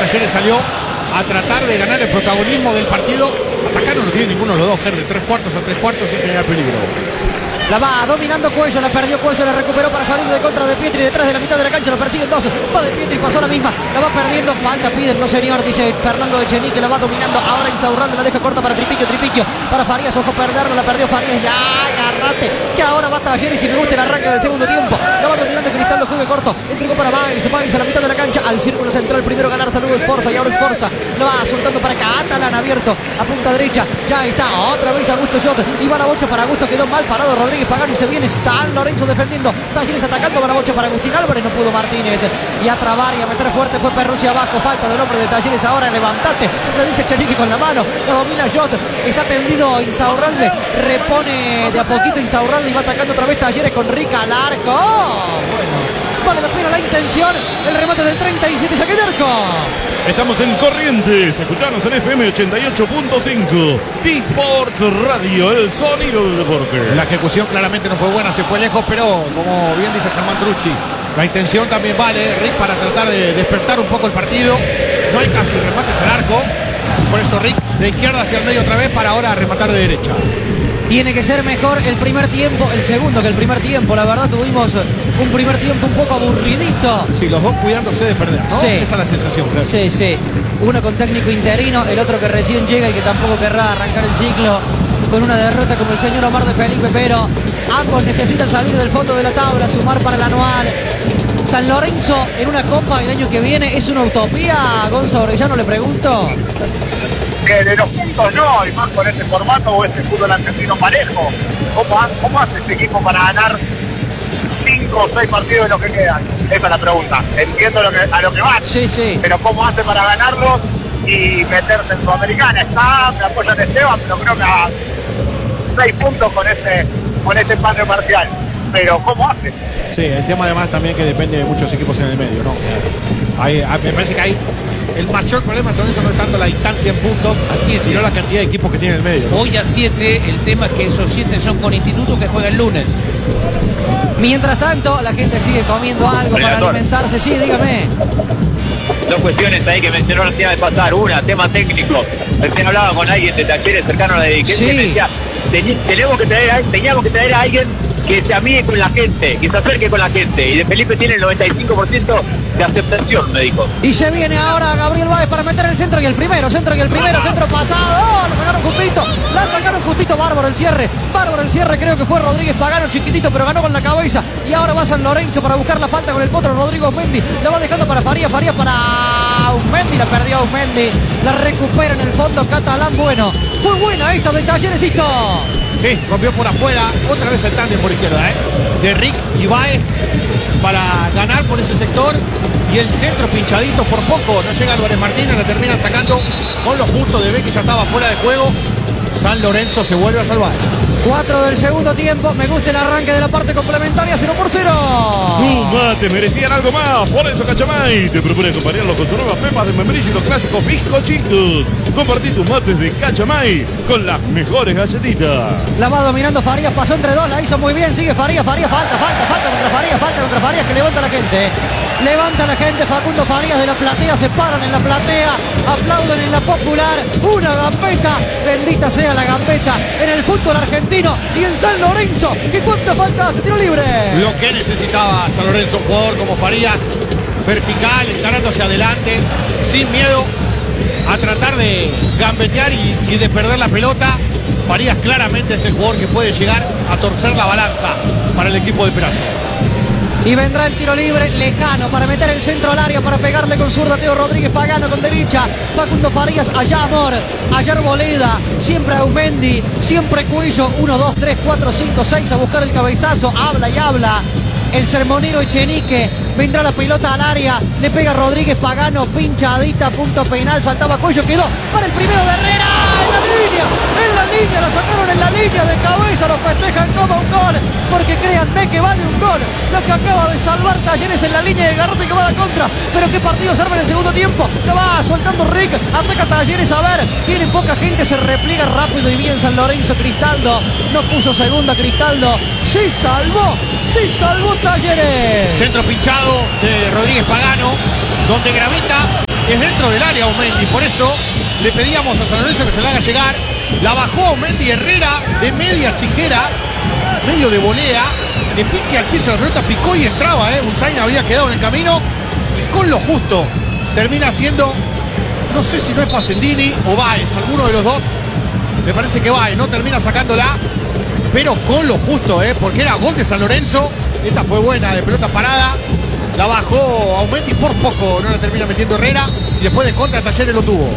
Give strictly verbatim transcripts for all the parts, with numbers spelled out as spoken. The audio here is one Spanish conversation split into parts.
Talleres salió a tratar de ganar el protagonismo del partido. Atacar no lo tiene ninguno de los dos, Ger, de tres cuartos a tres cuartos sin generar peligro. La va dominando Cuello, la perdió Cuello, la recuperó para salir de contra de Pietri, detrás de la mitad de la cancha, lo persiguen dos, va de Pietri, pasó la misma, la va perdiendo, falta piden, no señor, dice Fernando Echenique, la va dominando, ahora Insaurralde, la deja corta para Tripiquio, Tripiquio, para Farías, ojo perderlo, la perdió Farías, ya, agarrate, que ahora va Talleres y me gusta el arranque del segundo tiempo, la va dominando Cristaldo, juega corto, entregó para Baez, Baez a la mitad de la cancha, al círculo central, primero Galarza, luego Esforza, y ahora Esforza, la va soltando para acá, Atalán abierto, a punta derecha, ya está, otra vez Augusto Shot, y va la bocha para Augusto, quedó mal parado Rodríguez Pagano y se viene San Lorenzo defendiendo, Talleres atacando, para la bocha para Agustín Álvarez, no pudo Martínez, y a trabar y a meter fuerte fue Perrucci abajo, falta del hombre de Talleres, ahora levantate, le dice Echenique con la mano, la domina Shot, está tendido Insaurralde, repone de a poquito Insaurralde y va atacando otra vez Talleres con Rica al arco, oh, bueno, vale la pena la intención, el remate del treinta y siete, saque de arco. Estamos en Corrientes, escuchanos en F M ochenta y ocho punto cinco, T-Sports Radio, el sonido del deporte. La ejecución claramente no fue buena, se fue lejos, pero como bien dice Germán Trucci, la intención también vale, Rick, para tratar de despertar un poco el partido. No hay casi remates al arco, por eso Rick de izquierda hacia el medio otra vez para ahora rematar de derecha. Tiene que ser mejor el primer tiempo, el segundo que el primer tiempo. La verdad tuvimos un primer tiempo un poco aburridito. Sí, los dos cuidándose de perder, ¿no? Sí. Esa es la sensación, claro. Sí, sí. Uno con técnico interino, el otro que recién llega y que tampoco querrá arrancar el ciclo con una derrota como el señor Omar de Felipe, pero ambos necesitan salir del fondo de la tabla, sumar para el anual. San Lorenzo en una copa el año que viene, ¿es una utopía? Gonzalo Orellano, le pregunto. Que de los puntos no, y más con este formato o este fútbol argentino parejo. ¿Cómo, ¿Cómo hace este equipo para ganar cinco o seis partidos de los que quedan? Esa es la pregunta. Entiendo lo que, a lo que va. Sí, sí. Pero ¿cómo hace para ganarlos y meterse en Sudamericana? Está, me apoyan Esteban, pero creo que a seis puntos con ese, con ese empate parcial. Pero ¿cómo hace? Sí, el tema además también que depende de muchos equipos en el medio, ¿no? Hay, hay, me parece que hay el mayor problema de San Lorenzo no es tanto la distancia en puntos, así es, sino la cantidad de equipos que tiene en el medio, ¿no? Hoy a siete, el tema es que esos siete son con Instituto que juega el lunes. Mientras tanto, la gente sigue comiendo algo para alimentarse. Sí, dígame. Dos cuestiones ahí que mencionó la semana de pasar. Una, tema técnico. Recién hablaba con alguien de Talleres cercano a la dirigencia. Sí. Me decía, tenemos que traer, teníamos que traer a alguien que se amigue con la gente, que se acerque con la gente. Y de Felipe tiene el noventa y cinco por ciento de aceptación, me dijo. Y se viene ahora Gabriel Báez para meter el centro y el primero, centro y el primero, centro pasado. ¡Oh! La sacaron justito, la sacaron justito. Bárbaro el cierre, bárbaro el cierre. Creo que fue Rodríguez Pagano, chiquitito, pero ganó con la cabeza. Y ahora va San Lorenzo para buscar la falta con el potro Rodrigo Mendy. La va dejando para Farías, Farías para Mendy, la perdió Mendy. La recupera en el fondo Catalán. Bueno, fue buena esta de Talleresito. Sí, rompió por afuera, otra vez el tándem por izquierda, ¿eh? De Rick y Báez para ganar por ese sector. Y el centro pinchadito por poco, no llega Álvarez Martínez, la termina sacando con lo justo de B, que ya estaba fuera de juego. San Lorenzo se vuelve a salvar. cuatro del segundo tiempo, me gusta el arranque de la parte complementaria, cero por cero. Tus mates merecían algo más, por eso Cachamay te propone acompañarlo con sus nuevas pepas de membrillo y los clásicos bizcochitos. Compartí tus mates de Cachamay con las mejores galletitas. La va dominando Farías, pasó entre dos, la hizo muy bien, sigue Farías, Farías, falta, falta, falta contra Farías, falta contra Farías, que levanta la gente. Levanta la gente, Facundo Farías de la platea, se paran en la platea, aplauden en la popular, una gambeta, bendita sea la gambeta, en el fútbol argentino y en San Lorenzo, que cuánta falta hace, tiro libre. Lo que necesitaba San Lorenzo, un jugador como Farías, vertical, encarando hacia adelante, sin miedo a tratar de gambetear y, y de perder la pelota. Farías claramente es el jugador que puede llegar a torcer la balanza para el equipo de Perazo. Y vendrá el tiro libre lejano para meter el centro al área, para pegarle con zurda Teo Rodríguez Pagano con derecha. Facundo Farías, allá Amor, allá Arboleda, siempre Aumendi, siempre Cuello. uno, dos, tres, cuatro, cinco, seis a buscar el cabezazo. Habla y habla el sermonero Echenique. Vendrá la pelota al área, le pega Rodríguez Pagano, pinchadita, punto penal, saltaba Cuello, quedó para el primero de Herrera. En la línea, en la línea, la sacaron en la línea de cabeza, lo festejan como un gol, porque créanme que vale un gol. Lo que acaba de salvar Talleres en la línea de Garrote, que va a la contra. Pero qué partido se arma en el segundo tiempo. Lo va soltando Rick, ataca Talleres, a ver, tiene poca gente, se repliega rápido y bien San Lorenzo. Cristaldo, no puso segunda Cristaldo, sí salvó, sí salvó Talleres. Centro pinchado de Rodríguez Pagano, donde gravita es dentro del área Aumendi. Por eso le pedíamos a San Lorenzo que se la haga llegar. La bajó Aumendi, Herrera de media tijera, medio de volea, de pique al piso, la pelota picó y entraba, ¿eh? Unzaina había quedado en el camino y con lo justo termina siendo, no sé si no es Facendini o Báez, alguno de los dos. Me parece que Báez no termina sacándola, pero con lo justo, ¿eh? Porque era gol de San Lorenzo. Esta fue buena, de pelota parada. La bajó Aumendi por poco, no la termina metiendo Herrera y después de contra Talleres lo tuvo.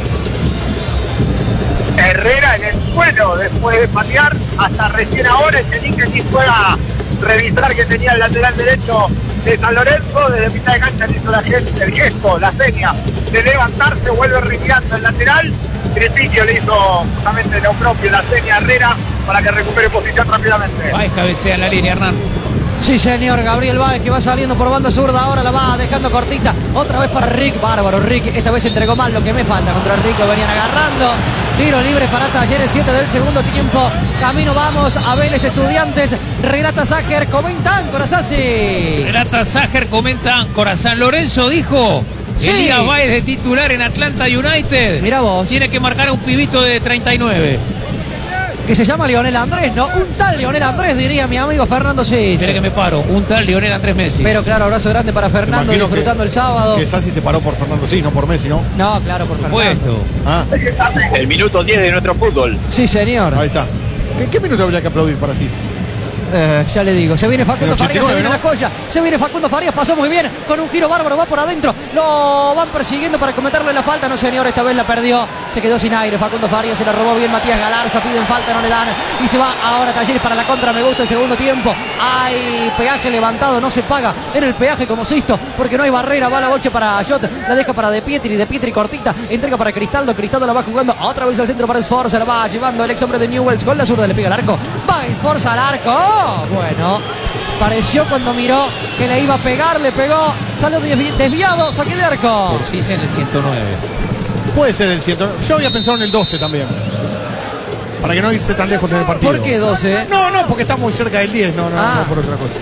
Herrera en el suelo después de patear, hasta recién ahora el Chenique sí fue a revisar que tenía el lateral derecho de San Lorenzo. Desde mitad de cancha le hizo la, el gesto, la seña de levantarse, vuelve ripiando el lateral. Cretillo le hizo justamente lo propio, la seña a Herrera para que recupere posición rápidamente. Báez cabecea en la línea, Hernán. Sí, señor, Gabriel Báez que va saliendo por banda zurda, ahora la va dejando cortita, otra vez para Rick, bárbaro Rick, esta vez entregó mal lo que me falta contra Rick, lo venían agarrando, tiro libre para Talleres, siete del segundo tiempo, camino vamos a Vélez Estudiantes, relata Sájer, comentan Corazasi. Relata Sájer, comenta Corazán. Lorenzo dijo, sí. Elías Báez de titular en Atlanta United. Mira vos. Tiene que marcar a un pibito de treinta y nueve. Que se llama Lionel Andrés, ¿no? Un tal Lionel Andrés, diría mi amigo Fernando Cis. Espera que me paro, un tal Lionel Andrés Messi. Pero claro, abrazo grande para Fernando, disfrutando que, el sábado. Que Sassi se paró por Fernando, sí, no por Messi, ¿no? No, claro, por, por supuesto. Ah. El minuto diez de nuestro fútbol. Sí, señor. Ahí está. ¿En qué minuto habría que aplaudir para Cis? Eh, ya le digo, se viene Facundo Farías, se viene ¿no? la joya, se viene Facundo Farías, pasó muy bien, con un giro bárbaro, va por adentro, lo van persiguiendo para cometerle la falta, no señor, esta vez la perdió, se quedó sin aire, Facundo Farías se la robó bien Matías Galarza, piden falta, no le dan, y se va ahora Talleres para la contra, me gusta el segundo tiempo, hay peaje levantado, no se paga en el peaje como Sisto, porque no hay barrera, va la bocha para Jot, la deja para De Pietri, De Pietri cortita, entrega para Cristaldo, Cristaldo la va jugando, otra vez al centro para Sforza, la va llevando el ex hombre de Newells, con la zurda le pega al arco, va Sforza al arco, oh, bueno. Pareció cuando miró que le iba a pegar, le pegó, salió desvi desviado, saque de arco. Por sí en el ciento nueve. Puede ser el ciento. Yo había pensado en el doce también. Para que no irse tan lejos en el partido. ¿Por qué doce? No, no, porque está muy cerca del diez, no, no, ah. no por otra cosa.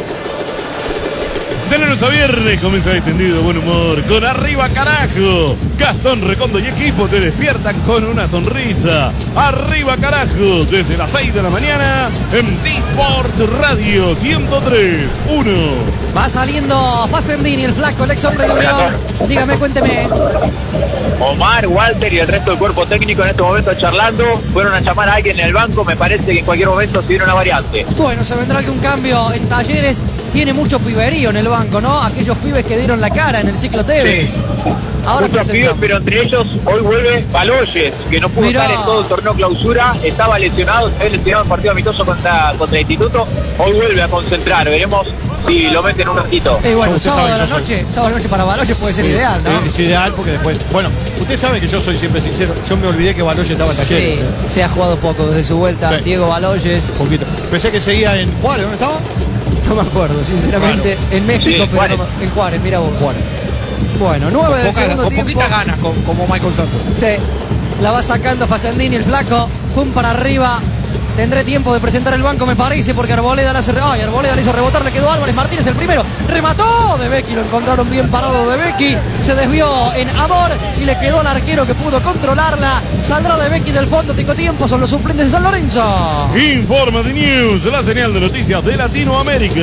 De lunes a viernes comienza extendido buen humor con Arriba Carajo. Gastón Recondo y equipo te despiertan con una sonrisa. Arriba Carajo, desde las seis de la mañana en D-Sports Radio ciento tres punto uno. Va saliendo Facendini, el flaco, el ex hombre de Unión. Dígame, cuénteme. Omar, Walter y el resto del cuerpo técnico en este momento charlando. Fueron a llamar a alguien en el banco, me parece que en cualquier momento se viene una variante. Bueno, se vendrá algún cambio en Talleres. Tiene mucho piberío en el banco, ¿no? Aquellos pibes que dieron la cara en el ciclo Tevez. Sí. Ahora Muchos pibes, pero entre ellos hoy vuelve Baloyes, que no pudo Mirá. estar en todo el torneo clausura, estaba lesionado, se había lesionado en partido amistoso contra, contra el Instituto, hoy vuelve a concentrar, veremos si lo meten un ratito. Eh, bueno, Usted sábado sabe de la que yo noche, sábado de la noche para Baloyes puede ser Sí, ideal, ¿no? Es ideal porque después. Bueno, usted sabe que yo soy siempre sincero. Yo me olvidé que Baloyes estaba en Talleres. Sí, ¿eh? se ha jugado poco desde su vuelta. Sí. Diego Baloyes, Un poquito. Pensé que seguía en Juárez, ¿dónde estaba? no me acuerdo, sinceramente, Claro. en México, Sí, pero Juárez. no me- en Juárez, mira vos. Juárez. Bueno, nueve Con, del poca- segundo con tiempo. poquitas ganas, con- como Michael Santos. Sí, la va sacando Facendini, el flaco, pum para arriba. Tendré tiempo de presentar el banco, me parece, porque Arboleda la hace. Ay, Arboleda le hizo rebotar, le quedó Álvarez Martínez el primero. Remató de Becky, lo encontraron bien parado de Becky. Se desvió en Amor y le quedó al arquero que pudo controlarla. Saldrá de Becky del fondo, tengo tiempo, son los suplentes de San Lorenzo. Informa de News, la señal de noticias de Latinoamérica.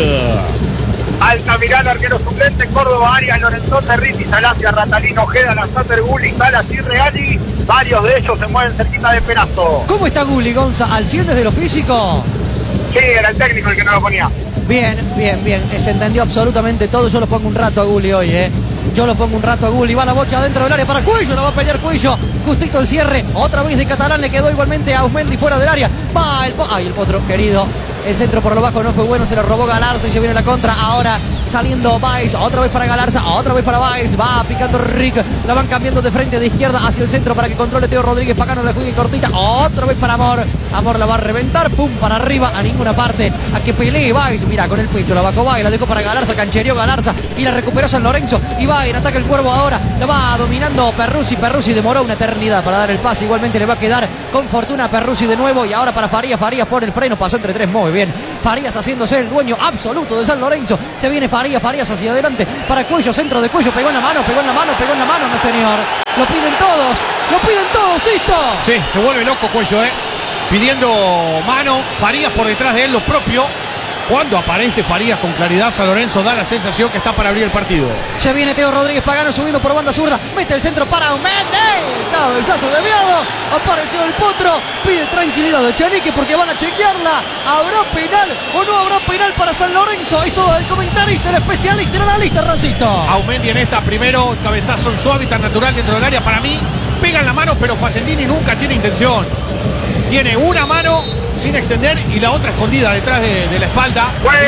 Altamirano, arquero suplente, Córdoba, Arias, Lorenzo, Territi, Salacia, Ratalino, Ojeda, Lanzater, Gulli, Salas y Reali. Varios de ellos se mueven cerquita de Perazo. ¿Cómo está Gulli, Gonza? ¿Al cien desde lo físico? Sí, era el técnico el que no lo ponía. Bien, bien, bien. Eh, Se entendió absolutamente todo. Yo lo pongo un rato a Gulli hoy, ¿eh? Yo lo pongo un rato a Gulli. Va la bocha dentro del área para Cuello. La va a pelear Cuello. Justito el cierre. Otra vez de Catalán. Le quedó igualmente a Ausmendi fuera del área. Va el... Po Ay, el potro, querido. El centro por lo bajo no fue bueno. Se lo robó Galarza y se viene la contra. Ahora saliendo Baez. Otra vez para Galarza. Otra vez para Baez. Va picando Rick. La van cambiando de frente de izquierda hacia el centro para que controle Teo Rodríguez. Pagano la juega cortita. Otra vez para Amor. Amor la va a reventar. Pum, para arriba. A ninguna parte. A que pelee Baez. Mira, con el pecho la bajó Baez. La dejó para Galarza. Canchereó Galarza. Y la recuperó San Lorenzo. Y va en ataque el Cuervo ahora. La va dominando Perruzzi. Perruzzi demoró una eternidad para dar el pase. Igualmente le va a quedar con fortuna a Perruzzi de nuevo. Y ahora para Farías. Farías por el freno. Pasó entre tres muy bien. Farías haciéndose el dueño absoluto de San Lorenzo. Se viene Farías, Farías hacia adelante para Cuello, centro de Cuello, pegó en la mano, pegó en la mano, pegó en la mano, no señor. Lo piden todos, lo piden todos, Sisto. Sí, se vuelve loco Cuello, ¿eh? Pidiendo mano, Farías por detrás de él, lo propio. Cuando aparece Farías con claridad, San Lorenzo da la sensación que está para abrir el partido. Se viene Teo Rodríguez Pagano subiendo por banda zurda. Mete el centro para Aumente. Cabezazo desviado. Apareció el Potro. Pide tranquilidad de Chenique porque van a chequearla. ¿Habrá penal o no habrá penal para San Lorenzo? Es todo el comentarista, el especialista, el analista, Rancito. Aumendi en esta primero, cabezazo en su hábitat natural dentro del área. Para mí, pega en la mano, pero Facendini nunca tiene intención. Tiene una mano sin extender y la otra escondida detrás de, de la espalda.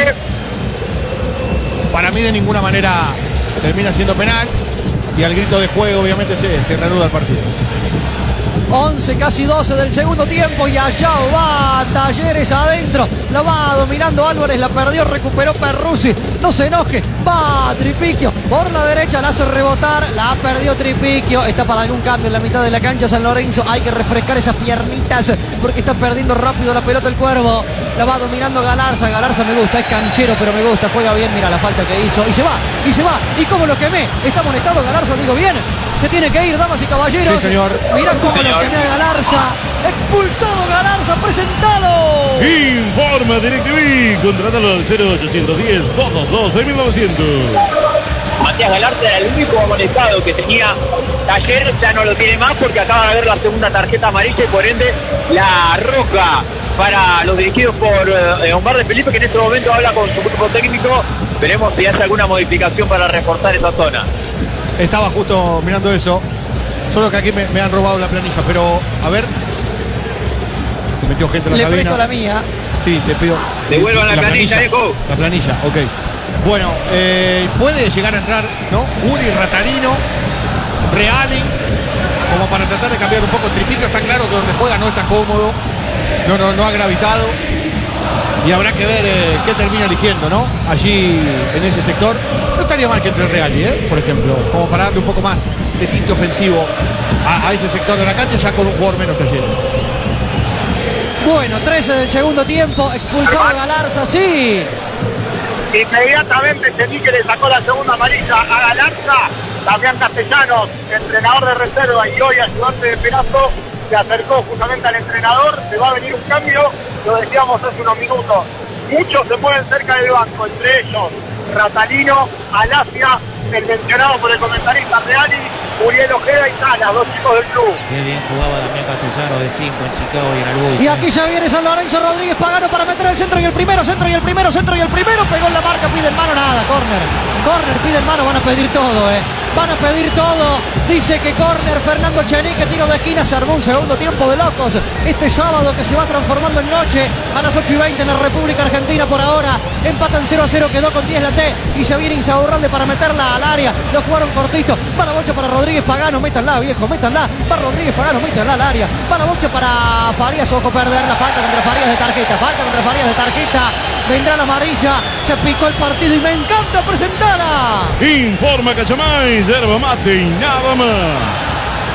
Para mí de ninguna manera termina siendo penal y al grito de juego obviamente se, se reanuda el partido. once, casi doce del segundo tiempo y allá va Talleres adentro. La va dominando Álvarez, la perdió, recuperó Perruzzi. No se enoje, va Tripiquio por la derecha, la hace rebotar, la perdió Tripiquio. Está para algún cambio en la mitad de la cancha San Lorenzo. Hay que refrescar esas piernitas porque está perdiendo rápido la pelota el Cuervo. La va dominando Galarza, Galarza me gusta, es canchero pero me gusta, juega bien, mira la falta que hizo. Y se va, y se va, y como lo quemé. Está amonestado Galarza, digo bien. Se tiene que ir, damas y caballeros. Sí, señor. Mirá cómo lo quemé a Galarza. Expulsado Galarza, presentalo. Informa DirecTV. Contrátalo al cero ochocientos diez, doscientos veintidós, mil novecientos. Matías Galarza era el único amonestado que tenía Talleres, ya no lo tiene más porque acaba de ver la segunda tarjeta amarilla y por ende la roja para los dirigidos por eh, Omar de Felipe, que en este momento habla con su grupo técnico. Veremos si hace alguna modificación para reforzar esa zona. Estaba justo mirando eso. Solo que aquí me, me han robado la planilla, pero a ver. Se metió gente en la Le cabina. presto la mía. Sí, te pido. Devuelvan la planilla, Eco. La planilla, ok. Bueno, eh, puede llegar a entrar, ¿no? Uri, Ratalino, Reali, como para tratar de cambiar un poco. Tripiquio está claro que donde juega no está cómodo. No, no, no ha gravitado. Y habrá que ver eh, qué termina eligiendo, ¿no? Allí en ese sector. No estaría mal que entre Reali, ¿eh? Por ejemplo, como para darle un poco más de tinte ofensivo a, a ese sector de la cancha, ya con un jugador menos Talleres. Bueno, trece del segundo tiempo, expulsado Galarza, sí. Inmediatamente Chenique le sacó la segunda amarilla a Galarza. Damián Castellanos, entrenador de reserva y hoy ayudante de Perazo, se acercó justamente al entrenador. Se va a venir un cambio, lo decíamos hace unos minutos. Muchos se mueven cerca del banco, entre ellos Ratalino, Alasia, el mencionado por el comentarista Reali, Uriel Ojeda y Salas, dos chicos del club. Qué bien jugaba Damián Castellano de cinco en Chicago y en el Boys. Y aquí ya viene San Lorenzo, Rodríguez Pagano para meter el centro y el primero, centro y el primero, centro y el primero, pegó en la marca, pide en mano, nada, córner, córner, pide en mano, van a pedir todo, eh, van a pedir todo, dice que córner, Fernando Chenique, tiro de esquina, se armó un segundo tiempo de locos, este sábado que se va transformando en noche, a las ocho y veinte en la República Argentina por ahora, empatan cero a cero, quedó con diez la T, y se viene Insaurralde para meterla al área, lo jugaron cortito, para Bocha para Rodríguez Pagano, métanla viejo, métanla, para Rodríguez Pagano, métanla al área, para Bocha para Farías, ojo perder la falta contra Farías de tarjeta, falta contra Farías de tarjeta, vendrá la amarilla, se picó el partido y me encanta presentarla. Informa Cachamay, yerba mate y nada más.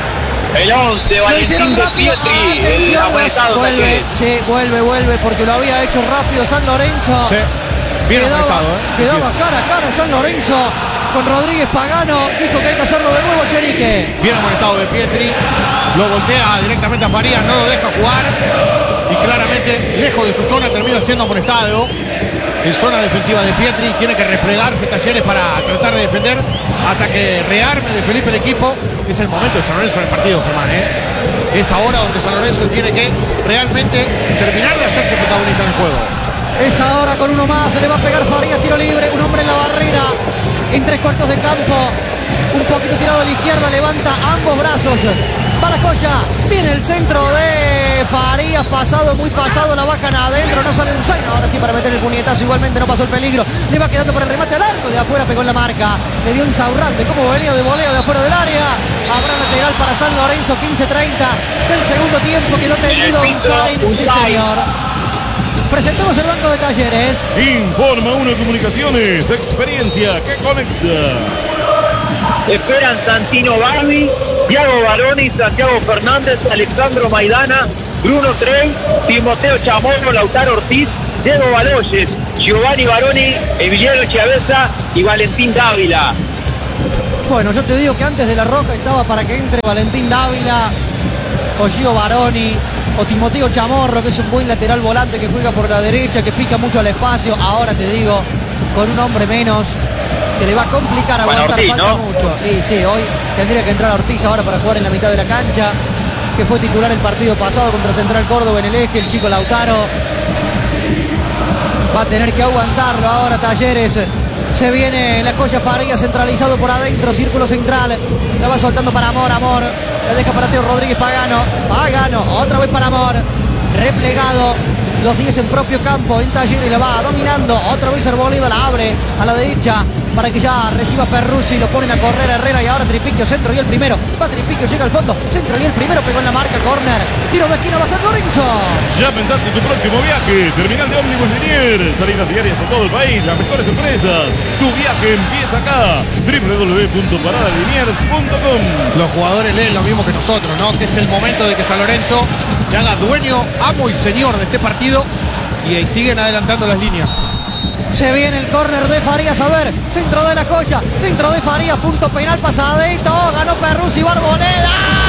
El once, Lo hicieron Valentín de rápido, Pietri, el atención, amonestado vuelve, Talleres. sí, vuelve, vuelve, porque lo había hecho rápido San Lorenzo. Sí, bien Quedaba, amonestado, ¿eh? quedaba cara a cara San Lorenzo con Rodríguez Pagano, dijo que hay que hacerlo de nuevo Chenique. Bien amonestado de Pietri. Lo voltea directamente a Farías, no lo deja jugar. Y claramente, lejos de su zona, termina siendo amonestado. En zona defensiva de Pietri, tiene que replegarse Talleres para tratar de defender hasta que rearme de Felipe el equipo. Es el momento de San Lorenzo en el partido, Germán, ¿eh? Es ahora donde San Lorenzo tiene que realmente terminar de hacerse protagonista del juego. Es ahora con uno más, se le va a pegar Farías, tiro libre, un hombre en la barrera, en tres cuartos de campo, un poquito tirado a la izquierda, levanta ambos brazos, va la Coya, viene el centro de Farías, pasado, muy pasado, la bajan adentro, no sale un signo, ahora sí para meter el puñetazo, igualmente no pasó el peligro, le va quedando por el remate al arco, de afuera pegó en la marca, le dio un Insaurralde, como venía de voleo de afuera del área, habrá lateral para San Lorenzo, quince treinta del segundo tiempo, quedó tendido un sign, sí señor. Presentemos el banco de Talleres. Informa Uno Comunicaciones, experiencia que conecta. Esperan Santino Barbi, Thiago Baroni, Santiago Fernández, Alexandro Maidana, Bruno Trey, Timoteo Chamorro, Lautaro Ortiz, Diego Baloyes, Giovanni Baroni, Emiliano Chiavesa y Valentín Dávila. Bueno, yo te digo que antes de la roja estaba para que entre Valentín Dávila o Gio Baroni o Timoteo Chamorro, que es un buen lateral volante que juega por la derecha, que pica mucho al espacio. Ahora te digo, con un hombre menos se le va a complicar aguantar, Ortiz, falta ¿no? mucho. Y sí, hoy tendría que entrar Ortiz ahora para jugar en la mitad de la cancha, que fue titular el partido pasado contra Central Córdoba en el eje, el chico Lautaro. Va a tener que aguantarlo ahora Talleres. Se viene la Colla Faría centralizado por adentro, círculo central. La va soltando para Amor, Amor. La deja para Teo Rodríguez, Pagano. Pagano, otra vez para Amor. Replegado. Los diez en propio campo en Talleres, la va dominando. Otra vez Arboleda la abre a la derecha para que ya reciba Perruzzi. Lo ponen a correr Herrera y ahora Tripiquio, centro y el primero. Va Tripiquio, llega al fondo. Centro y el primero, pegó en la marca, córner. Tiro de esquina va a ser Lorenzo. Ya pensaste en tu próximo viaje. Terminal de ómnibus Liniers. Salidas diarias a todo el país. Las mejores empresas. Tu viaje empieza acá. doble u doble u doble u punto parada liniers punto com. Los jugadores leen lo mismo que nosotros, ¿no? Que es el momento de que San Lorenzo se haga dueño, amo y señor de este partido. Y ahí siguen adelantando las líneas. Se viene el córner de Farías, a ver, centro de la Colla, centro de Farías, punto penal, pasadito, ganó Perruzzi, Arboleda.